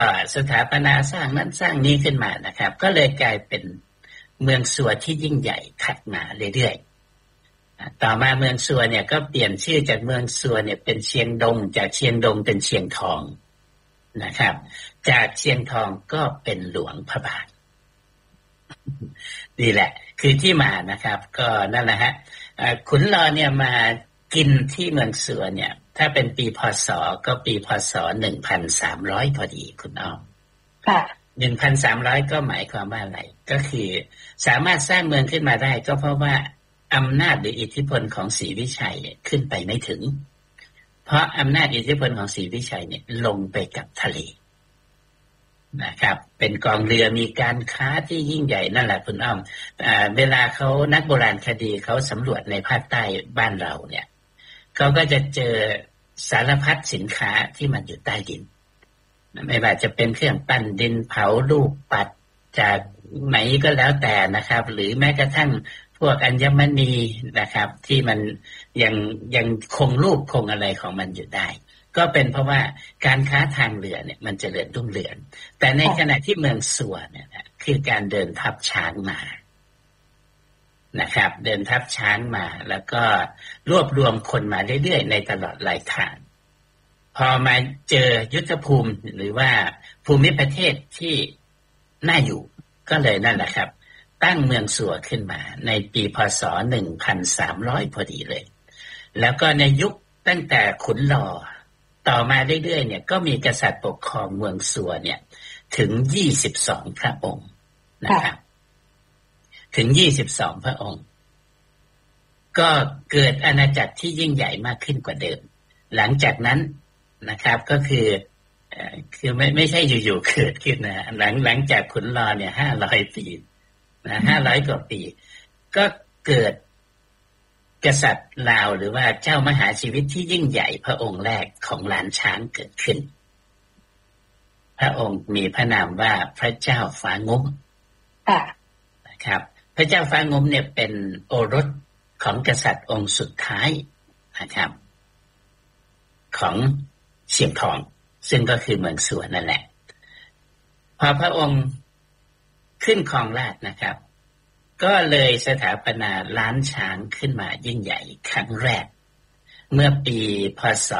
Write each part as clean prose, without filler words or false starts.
สถาปนาสร้างนั้นสร้างนี้ขึ้นมานะครับก็เลยกลายเป็นเมืองซัวที่ยิ่งใหญ่ถัดมาเรื่อยๆต่อมาเมืองซัวเนี่ยก็เปลี่ยนชื่อจากเมืองซัวเนี่ยเป็นเชียงดงจากเชียงดงเป็นเชียงทองนะครับจากเชียงทองก็เป็นหลวงพระบางนี่แหละคือที่มานะครับก็นั่นแหละฮะขุนรอเนี่ยมากินที่เมืองซัวเนี่ยถ้าเป็นปีพ.ศ.ก็ปีพ.ศ. 1,300พอดีคุณอ้อมค่ะ 1,300 ก็หมายความว่าอะไรก็คือสามารถสร้างเมืองขึ้นมาได้ก็เพราะว่าอำนาจหรืออิทธิพลของศรีวิชัยขึ้นไปไม่ถึงเพราะอำนาจอิทธิพลของศรีวิชัยเนี่ยลงไปกับทะเลนะครับเป็นกองเรือมีการค้าที่ยิ่งใหญ่นั่นแหละคุณอ้อมเวลาเขานักโบราณคดีเขาสำรวจในภาคใต้บ้านเราเนี่ยเขาก็จะเจอสารพัดสินค้าที่มันอยู่ใต้ดินไม่ว่าจะเป็นเครื่องปั้นดินเผาลูกปัดจากไหนก็แล้วแต่นะครับหรือแม้กระทั่งพวกอัญมณีนะครับที่มันยังคงรูปคงอะไรของมันอยู่ได้ก็เป็นเพราะว่าการค้าทางเรือเนี่ยมันเจริญรุ่งเรืองแต่ในขณะที่เมืองซัวเนี่ยคือการเดินทัพช้างมานะครับเดินทัพช้างมาแล้วก็รวบรวมคนมาเรื่อยๆในตลอดหลายทางพอมาเจอยุทธภูมิหรือว่าภูมิประเทศที่น่าอยู่ก็เลยนั่นแหละครับตั้งเมืองซัวขึ้นมาในปีพ.ศ. 1,300พอดีเลยแล้วก็ในยุคตั้งแต่ขุนรอต่อมาเรื่อยๆเนี่ยก็มีกษัตริย์ปกครองเมืองซัวเนี่ยถึง22พระองค์นะครับถึง22พระองค์ก็เกิดอาณาจักรที่ยิ่งใหญ่มากขึ้นกว่าเดิมหลังจากนั้นนะครับก็คือไม่ใช่อยู่ๆเกิดขึ้นนะหลังจากขุนรอเนี่ย500ปีนะ500กว่าปีก็เกิดกษัตริย์ลาวหรือว่าเจ้ามหาชีวิตที่ยิ่งใหญ่พระองค์แรกของล้านช้างเกิดขึ้นพระองค์มีพระนามว่าพระเจ้าฟ้างุ้มนะครับพระเจ้าฟ้างุ้มเนี่ยเป็นโอรสของกษัตริย์องค์สุดท้ายนะครับของเชียงทองซึ่งก็คือเมืองซัวนั่นแหละพอพระองค์ขึ้นครองราชย์นะครับก็เลยสถาปนาล้านช้างขึ้นมายิ่งใหญ่ครั้งแรกเมื่อปีพ.ศ.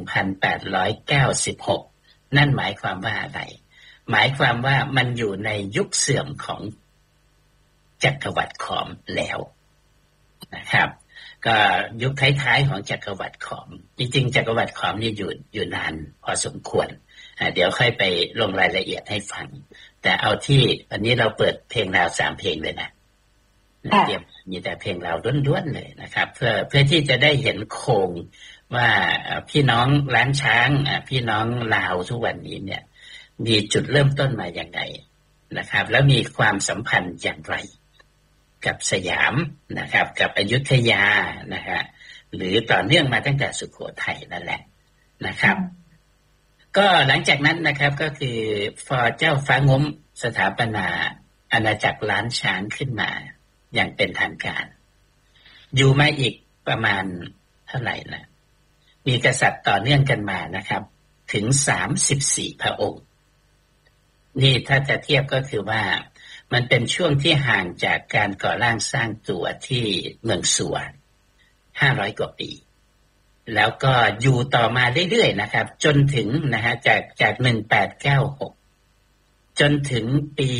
1896นั่นหมายความว่าอะไรหมายความว่ามันอยู่ในยุคเสื่อมของจักรวรรดิขอมแล้วนะครับก็ยุคท้ายๆของจักรวรรดิขอมจริงๆจักรวรรดิขอมนี่อยู่นานพอสมควรเดี๋ยวค่อยไปลงรายละเอียดให้ฟังแต่เอาที่วันนี้เราเปิดเพลงราว3เพลงเลยนะเตรียมมีแต่เพลงราวล้วนๆเลยนะครับเพื่อที่จะได้เห็นโครงว่าพี่น้องล้านช้างพี่น้องลาวทุกวันนี้เนี่ยมีจุดเริ่มต้นมาอย่างไรนะครับแล้วมีความสัมพันธ์อย่างไรกับสยามนะครับกับอยุธยานะฮะหรือต่อเนื่องมาตั้งแต่สุโขทัยนั่นแหละนะครับก็หลังจากนั้นนะครับก็คือพอเจ้าฟ้างุ้มสถาปนาอาณาจักรล้านช้างขึ้นมาอย่างเป็นทางการอยู่มาอีกประมาณเท่าไหร่นะมีกษัตริย์ต่อเนื่องกันมานะครับถึง34พระองค์นี่ถ้าจะเทียบก็คือว่ามันเป็นช่วงที่ห่างจากการก่อร่างสร้างตัวที่เมืองซัว500กว่าปีแล้วก็อยู่ต่อมาเรื่อยๆนะครับจนถึงนะฮะจาก1896จนถึงปี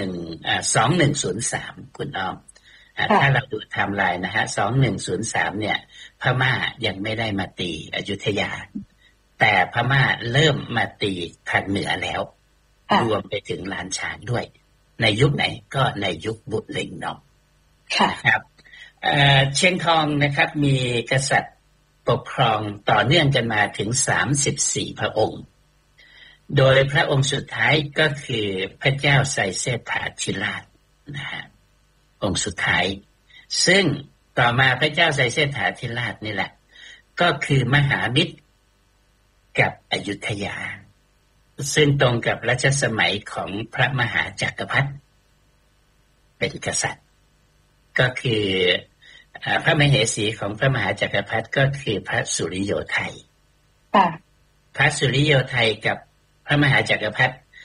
2103คุณอ้อมถ้าเราดูไทม์ไลน์นะฮะ2103เนี่ยพม่ายังไม่ได้มาตีอยุธยาแต่พม่าเริ่มมาตีทางเหนือแล้วรวมไปถึงล้านช้างด้วยในยุคไหนก็ในยุคบุตรลิงเนาะครับเชียงทองนะครับมีกษัตริย์ปกครองต่อเนื่องกันมาถึง34พระองค์โดยพระองค์สุดท้ายก็คือพระเจ้าไซเซฐาธิราชนะฮะองค์สุดท้ายซึ่งต่อมาพระเจ้าไซเซฐาธิราชนี่แหละก็คือมหามิตรกับอยุธยาซึ่งตรงกับรัชสมัยของพระมหาจักรพรรดิเป็นกษัตริย์ก็คือพระมเหสีของพระมหาจักรพรรดิก็คือพระสุริโยทัยพระสุริโยทัยกับพระมหาจักรพรรดิ